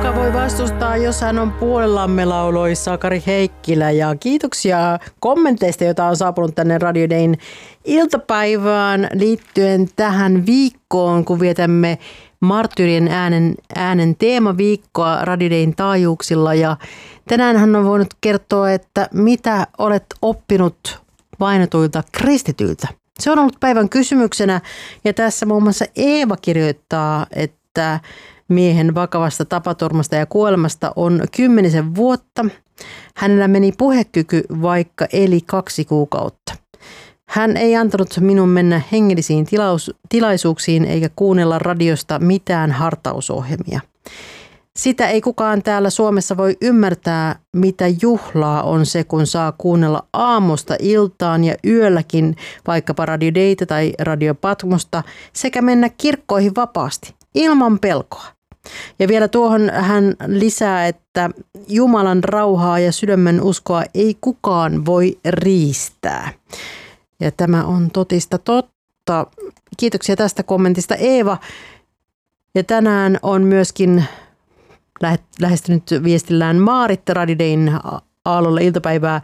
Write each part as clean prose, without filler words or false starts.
kuka voi vastustaa, jos hän on puolellamme, lauloi Sakari Heikkilä. Ja kiitoksia kommenteista, joita on saapunut tänne Radio Dayn iltapäivään liittyen tähän viikkoon, kun vietämme Marttyyrien äänen teemaviikkoa Radio Dayn taajuuksilla. Ja tänään hän on voinut kertoa, että mitä olet oppinut vainotuilta kristityiltä. Se on ollut päivän kysymyksenä ja tässä muun muassa Eeva kirjoittaa, että miehen vakavasta tapaturmasta ja kuolemasta on 10 vuotta. Hänellä meni puhekyky, vaikka eli 2 kuukautta. Hän ei antanut minun mennä hengellisiin tilaisuuksiin eikä kuunnella radiosta mitään hartausohjelmia. Sitä ei kukaan täällä Suomessa voi ymmärtää, mitä juhlaa on se, kun saa kuunnella aamusta iltaan ja yölläkin vaikkapa Radio Daytä tai Radio Patmosta sekä mennä kirkkoihin vapaasti, ilman pelkoa. Ja vielä tuohon hän lisää, että Jumalan rauhaa ja sydämen uskoa ei kukaan voi riistää. Ja tämä on totista totta. Kiitoksia tästä kommentista, Eeva. Ja tänään on myöskin lähestynyt viestillään Maarit Radio Dayn aallolla iltapäivää.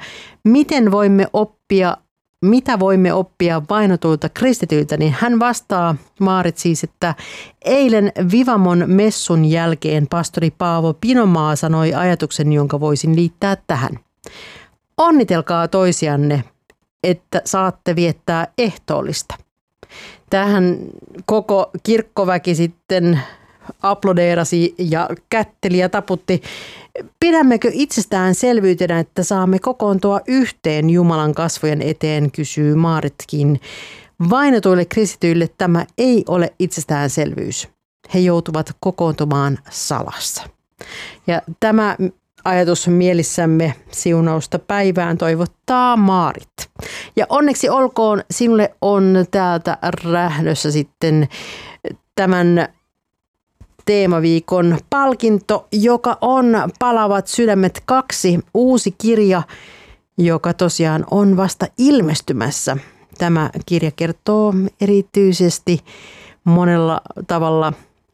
Mitä voimme oppia vainotuilta kristityiltä, niin hän vastaa, Maarit siis, että eilen Vivamon messun jälkeen pastori Paavo Pinomaa sanoi ajatuksen, jonka voisin liittää tähän. Onnitelkaa toisianne, että saatte viettää ehtoollista. Tähän koko kirkkoväki sitten aplodeerasi ja kätteli ja taputti. Pidämmekö itsestäänselvyytenä, että saamme kokoontua yhteen Jumalan kasvojen eteen, kysyy Maaritkin. Vainotuille kristityille tämä ei ole itsestäänselvyys. He joutuvat kokoontumaan salassa. Ja tämä ajatus mielissämme siunausta päivään toivottaa Maarit. Ja onneksi olkoon, sinulle on täältä Rähdössä sitten tämän teemaviikon palkinto, joka on Palavat sydämet 2, uusi kirja, joka tosiaan on vasta ilmestymässä. Tämä kirja kertoo erityisesti monella tavalla,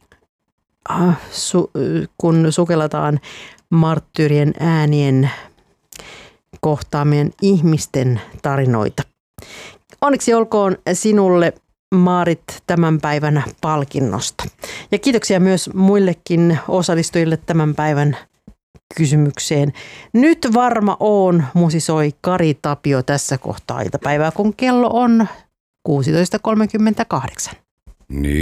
kun sukelletaan marttyyrien äänien kohtaamien ihmisten tarinoita. Onneksi olkoon sinulle, Maarit, tämän päivän palkinnosta. Ja kiitoksia myös muillekin osallistujille tämän päivän kysymykseen. Nyt varma on, musisoi Kari Tapio tässä kohtaa iltapäivää, kun kello on 16.38. Niin.